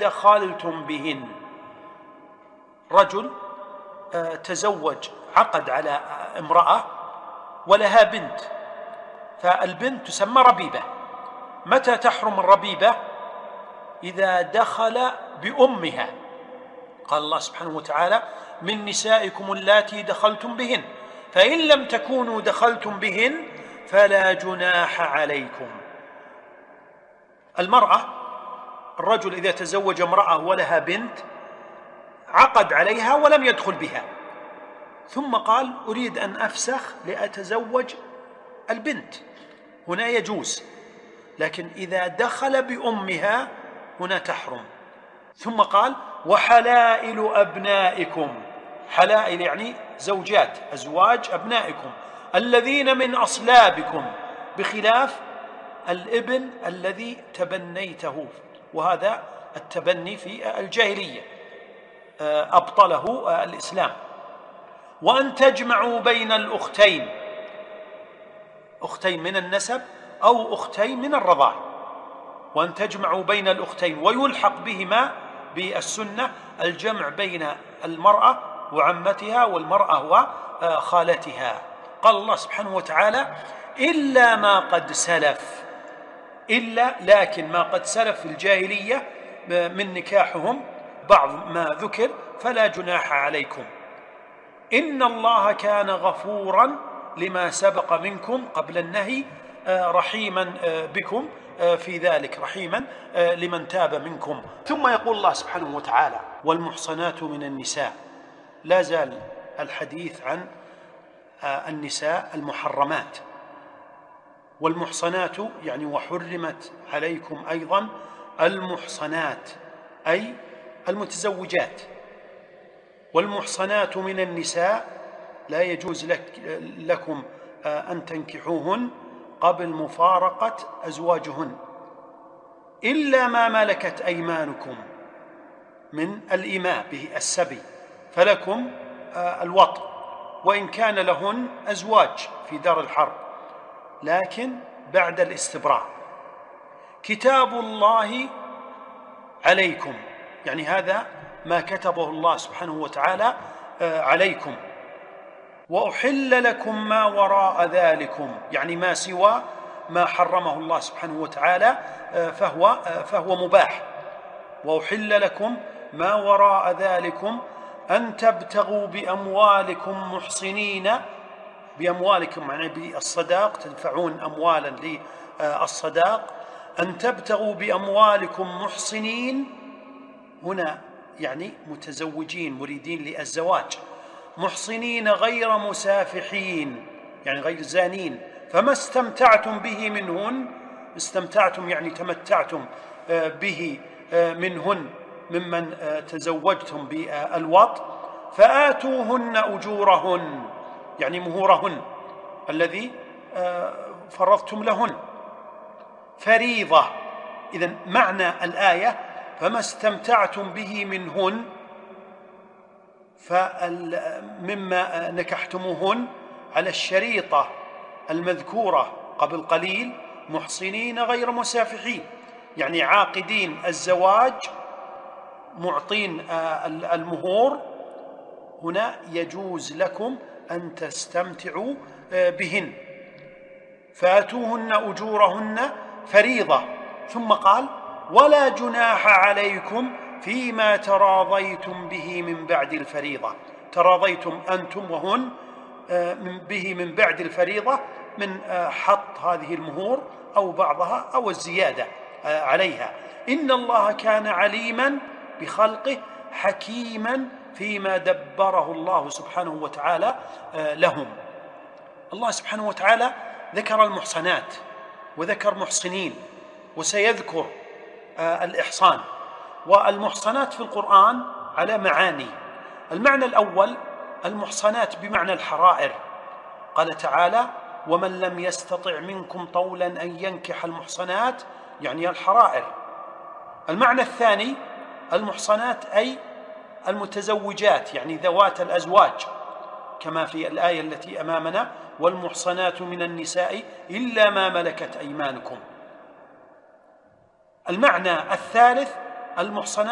دخلتم بهن. رجل تزوج، عقد على امرأة ولها بنت، فالبنت تسمى ربيبة. متى تحرم الربيبة؟ إذا دخل بأمها. قال الله سبحانه وتعالى: من نسائكم اللاتي دخلتم بهن، فإن لم تكونوا دخلتم بهن فلا جناح عليكم. المرأة، الرجل إذا تزوج امرأة ولها بنت، عقد عليها ولم يدخل بها، ثم قال: أريد أن أفسخ لأتزوج البنت، هنا يجوز، لكن إذا دخل بأمها هنا تحرم. ثم قال: وحلائل أبنائكم. حلائل يعني زوجات، أزواج أبنائكم الذين من أصلابكم، بخلاف الابن الذي تبنيته، وهذا التبني في الجاهلية أبطله الإسلام. وأن تجمعوا بين الأختين، أختين من النسب أو أختين من الرضاع، وأن تجمعوا بين الأختين، ويلحق بهما بالسنة الجمع بين المرأة وعمتها والمرأة وخالتها. قال الله سبحانه وتعالى: إلا ما قد سلف، لكن ما قد سلف في الجاهلية من نكاحهم بعض ما ذكر فلا جناح عليكم. إن الله كان غفورا لما سبق منكم قبل النهي، رحيما بكم في ذلك، رحيما لمن تاب منكم. ثم يقول الله سبحانه وتعالى: والمحصنات من النساء. لا زال الحديث عن النساء المحرمات. والمحصنات يعني وحرمت عليكم أيضا المحصنات، أي المتزوجات. والمحصنات من النساء لا يجوز لكم أن تنكحوهن قبل مفارقة أزواجهن إلا ما ملكت أيمانكم من الإماء به السبي، فلكم الوطء، وإن كان لهن أزواج في دار الحرب، لكن بعد الاستبراء. كتاب الله عليكم، يعني هذا ما كتبه الله سبحانه وتعالى عليكم. وأحل لكم ما وراء ذلكم، يعني ما سوى ما حرمه الله سبحانه وتعالى فهو مباح. وأحل لكم ما وراء ذلكم أن تبتغوا بأموالكم محصنين، بأموالكم يعني بالصداق، تدفعون أموالا للصداق. أن تبتغوا بأموالكم محصنين، هنا يعني متزوجين مريدين للزواج، محصنين غير مسافحين يعني غير زانين. فما استمتعتم به منهن، استمتعتم يعني تمتعتم به منهن ممن تزوجتم بالوطء، فآتوهن أجورهن يعني مهورهن الذي فرضتم لهن فريضة. إذن معنى الآية: فما استمتعتم به منهن، مما نكحتموهن على الشريطة المذكورة قبل قليل، محصنين غير مسافحين، يعني عاقدين الزواج معطين المهور، هنا يجوز لكم أن تستمتعوا بهن. فآتوهن أجورهن فريضة. ثم قال: ولا جناح عليكم فيما تراضيتم به من بعد الفريضة. تراضيتم أنتم وهن به من بعد الفريضة، من حط هذه المهور أو بعضها أو الزيادة عليها. إن الله كان عليما بخلقه حكيما فيما دبره الله سبحانه وتعالى لهم. الله سبحانه وتعالى ذكر المحصنات وذكر محصنين، وسيذكر الإحصان. والمحصنات في القرآن على معاني. المعنى الأول: المحصنات بمعنى الحرائر، قال تعالى: ومن لم يستطع منكم طولا أن ينكح المحصنات يعني الحرائر. المعنى الثاني: المحصنات أي المتزوجات يعني ذوات الأزواج، كما في الآية التي أمامنا: والمحصنات من النساء إلا ما ملكت أيمانكم. المعنى الثالث: المحصنات